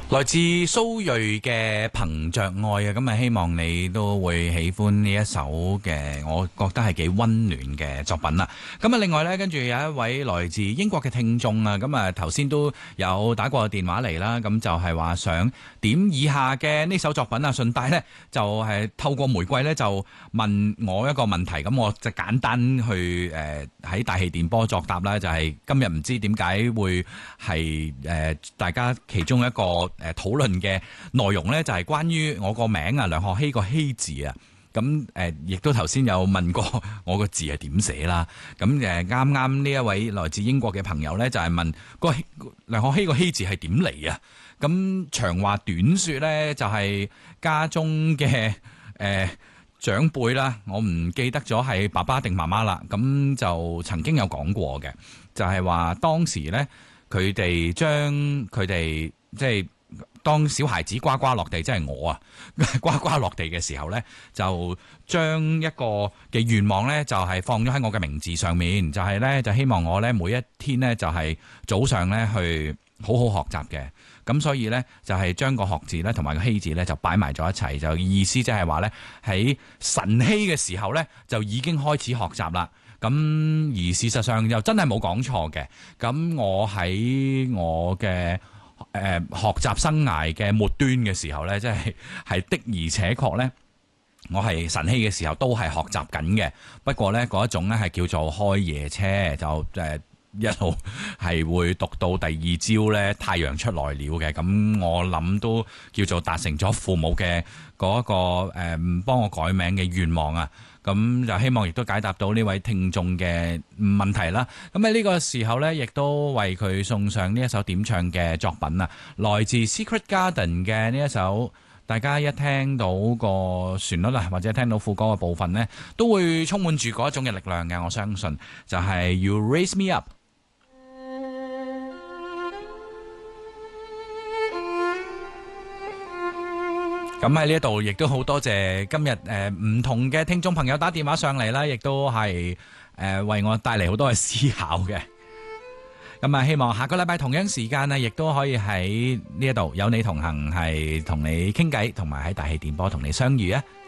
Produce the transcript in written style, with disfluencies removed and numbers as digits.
來自蘇芮嘅憑着愛啊，咁啊希望你都會喜歡呢一首嘅，我覺得係幾溫暖嘅作品啦。咁啊，另外呢，跟住有一位來自英國嘅聽眾啊，咁啊頭先都有打過電話嚟啦，咁就係話想點以下嘅呢首作品啊，順帶呢，就係透過玫瑰呢，就問我一個問題，咁我就簡單去喺大氣電波作答啦，就係今日唔知點解會係大家其中一個討論嘅內容呢，就係關於我個名啊，梁學禧個禧字啊，咁亦都頭先有問過我個字係點寫啦。咁啱啱呢一位來自英國嘅朋友呢，就係問個梁學禧個禧字係點嚟啊？咁長話短說呢，就係家中嘅長輩啦，我唔記得咗係爸爸定媽媽啦。咁就曾經有講過嘅，就係話當時呢，佢哋將佢哋即係。當小孩子呱呱落地，即係我啊，呱呱落地嘅時候呢，就將一個嘅願望呢，就係放咗喺我嘅名字上面，就係呢，就希望我呢每一天呢，就係早上呢去好好學習嘅。咁所以呢，就係將個學字呢同埋個禧字呢，就擺埋咗一齊，就意思即係話呢，喺晨曦嘅時候呢，就已經開始學習啦。咁而事實上又真係冇講錯嘅。咁我喺我嘅學習生涯嘅末端嘅時候呢，即係的而且確呢，我係晨曦嘅時候都係學習緊嘅。不過呢，嗰一種呢係叫做開夜車，就一路係會讀到第二朝呢，太陽出來了嘅。咁我諗都叫做達成咗父母嘅嗰個幫我改名嘅願望啊。咁就希望亦都解答到呢位聽眾嘅問題啦。咁喺呢個時候呢，亦都為佢送上呢一首點唱嘅作品啊，來自 Secret Garden 嘅呢一首，大家一聽到個旋律啊，或者聽到副歌嘅部分呢，都會充滿住嗰一種嘅力量嘅。我相信就係 You Raise Me Up。咁喺呢一度亦都好多謝今日唔同嘅聽眾朋友打電話上嚟啦，亦都係為我帶嚟好多嘅思考嘅。咁啊，希望下個禮拜同樣時間呢，亦都可以喺呢一度有你同行，係同你傾偈，同埋喺大氣電波同你相遇啊！